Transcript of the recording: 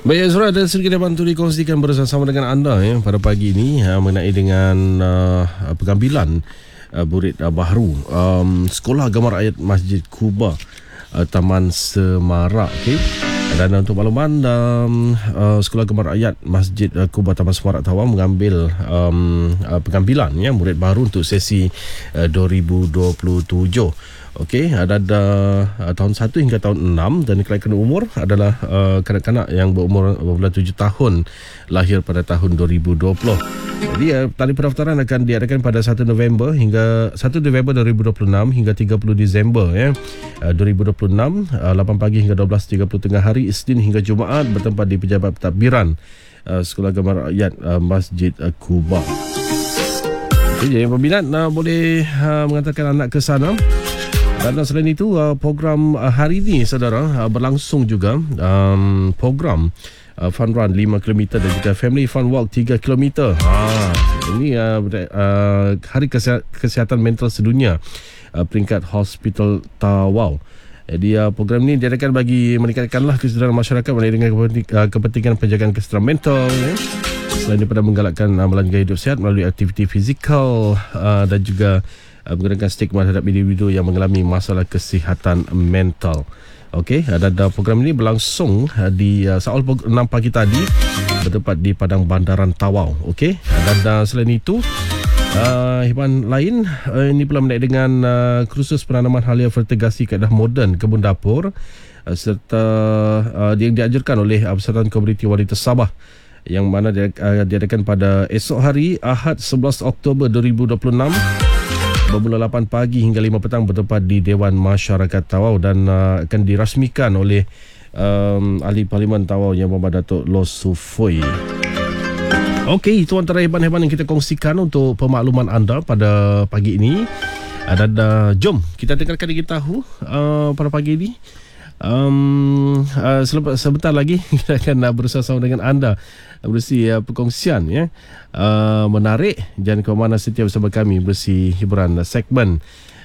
Baik Azra, ada sedikit bantu dikongsikan bersama dengan anda pada pagi ini mengenai dengan pengambilan murid baru Sekolah Agama Rakyat Masjid Quba Taman Semarak. Dan untuk makluman, Sekolah Agama Rakyat Masjid Quba Taman Semarak Tawau mengambil pengambilan murid baru untuk sesi 2027. Okey, ada tahun 1 hingga tahun 6 dan kelaikan umur adalah kanak-kanak yang berumur 7 tahun lahir pada tahun 2020. Jadi tarikh pendaftaran akan diadakan pada 1 November 2026 hingga 30 Disember 2026, 8 pagi hingga 12.30 tengah hari, Isnin hingga Jumaat, bertempat di Pejabat Pentadbiran Sekolah Agama Rakyat Masjid Quba. Okay, jadi peminat boleh mengantarkan anak ke sana. Dan selain itu, program hari ini saudara berlangsung juga program Fun Run 5 km dan juga Family Fun Walk 3 km. Ini Hari Kesihatan Mental Sedunia peringkat Hospital Tawau. Jadi program ini diadakan bagi meningkatkanlah kesedaran masyarakat mengenai dengan kepentingan penjagaan kesedaran mental. Selain daripada menggalakkan amalan gaya hidup sihat melalui aktiviti fizikal dan juga menggunakan stigma terhadap individu yang mengalami masalah kesihatan mental. Okey, dan program ini berlangsung di Saul 6 pagi tadi, bertempat di Padang Bandaran Tawau. Okey, dan selain itu hiburan lain ini pula menaik dengan kursus penanaman halia fertigasi kaedah moden kebun dapur serta yang diajarkan oleh Persatuan Komuniti Wanita Sabah, yang mana diadakan pada esok hari Ahad 11 Oktober 2026 bermula 8 pagi hingga 5 petang, bertempat di Dewan Masyarakat Tawau dan akan dirasmikan oleh Ahli Parlimen Tawau Yang Berhormat Datuk Los Sufoi. Okey, itu antara hebat-hebat yang kita kongsikan untuk pemakluman anda pada pagi ini. Dan jom kita dengarkan kita tahu pada pagi ini. Sebentar lagi kita akan bersama dengan anda berisi perkongsian menarik. Jangan ke mana, setia bersama kami berisi hiburan segmen